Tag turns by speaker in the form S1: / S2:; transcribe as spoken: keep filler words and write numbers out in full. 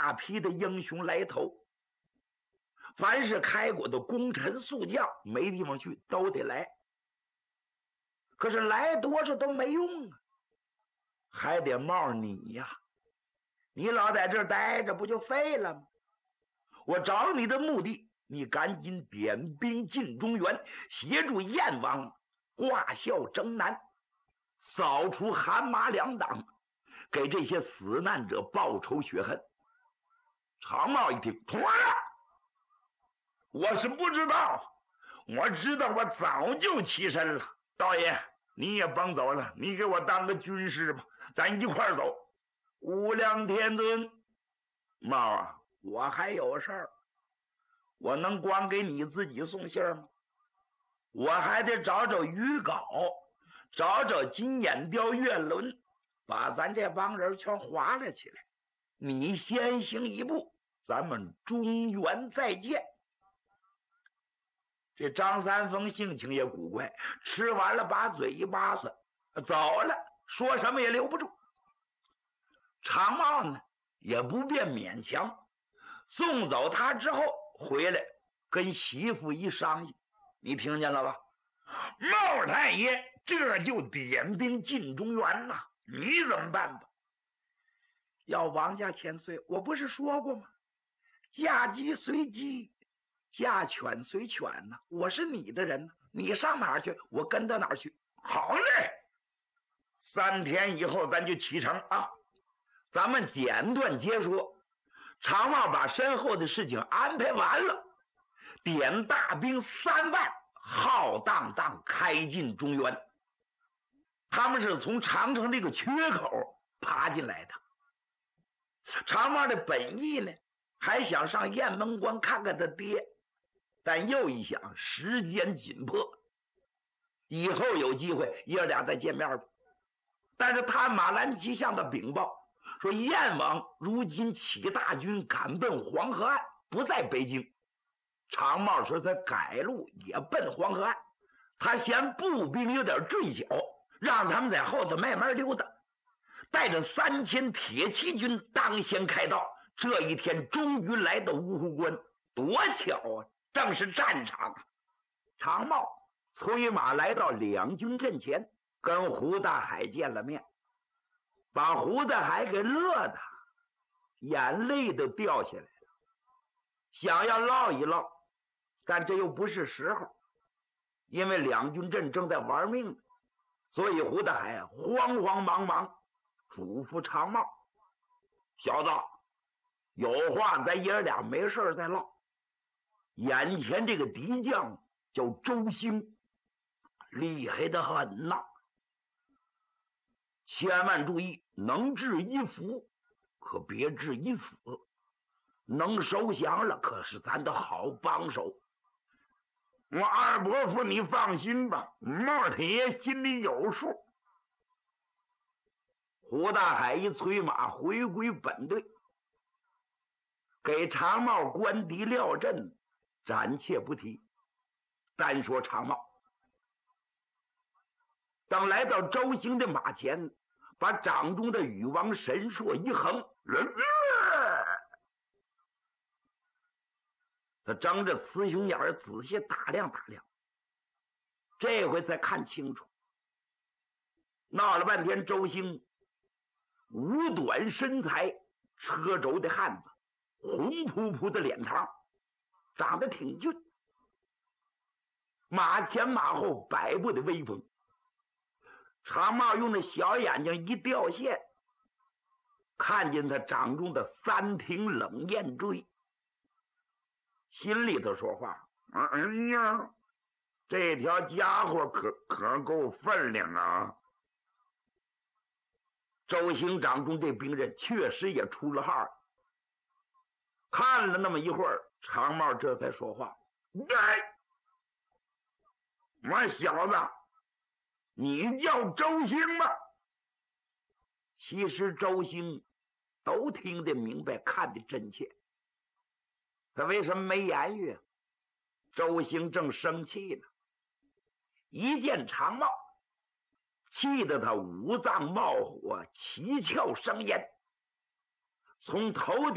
S1: 大批的英雄来投。凡是开国的功臣宿将，没地方去，都得来。可是来多少都没用啊，还得冒你呀！你老在这儿待着，不就废了吗？我找你的目的，你赶紧点兵进中原，协助燕王挂孝征南，扫除韩马两党，给这些死难者报仇雪恨。常茂一听，妥了，我是不知道，我知道我早就起身了。道爷，你也甭走了，你给我当个军师吧，咱一块儿走。无量天尊，茂啊，我还有事儿，我能光给你自己送信吗？我还得找找余稿，找找金眼雕月轮，把咱这帮人全划了起来。你先行一步，咱们中原再见。这张三丰性情也古怪，吃完了把嘴一巴撒，走了，说什么也留不住。常茂呢也不便勉强，送走他之后回来跟媳妇一商议，你听见了吧？茂太爷这就点兵进中原了，你怎么办吧？要王家千岁，我不是说过吗？嫁鸡随鸡，嫁犬随犬呢、啊。我是你的人呢、啊，你上哪儿去，我跟到哪儿去。好嘞，三天以后咱就启程啊！咱们简短截说。常茂把身后的事情安排完了，点大兵三万，浩荡荡开进中原。他们是从长城这个缺口爬进来的。常茂的本意呢，还想上雁门关看看他爹，但又一想时间紧迫，以后有机会爷俩再见面吧。但是他马兰奇向他禀报说，燕王如今起大军赶奔黄河岸，不在北京。常茂说他改路也奔黄河岸，他嫌步兵有点坠脚，让他们在后头慢慢溜达，带着三千铁骑军当先开道。这一天终于来到芜湖关，多巧啊，正是战场啊！常茂催马来到两军阵前，跟胡大海见了面，把胡大海给乐的眼泪都掉下来了，想要唠一唠，但这又不是时候，因为两军阵正在玩命，所以胡大海慌慌忙忙嘱咐常茂，小子，有话咱爷俩没事再唠。眼前这个敌将叫周兴，厉害的很呐，千万注意，能治一服，可别治一死。能收降了，可是咱的好帮手。我二伯父你放心吧，茂太爷心里有数。胡大海一催马回归本队，给常茂官敌料阵，暂且不提，单说常茂。等来到周兴的马前，把掌中的羽王神槊一横，他睁着雌雄眼仔细打量打量，这回才看清楚，闹了半天周兴五短身材，车轴的汉子，红扑扑的脸庞，长得挺俊，马前马后摆布的威风。常茂用那小眼睛一掉线，看见他掌中的三挺冷焰锥，心里头说话：哎呀，这条家伙可可够分量啊！周兴掌中这兵刃确实也出了号，看了那么一会儿，常茂这才说话：哎，我小子，你叫周兴吗？其实周兴都听得明白，看得真切。他为什么没言语？周兴正生气呢，一见常茂，气得他五脏冒火，七窍生烟，从头顶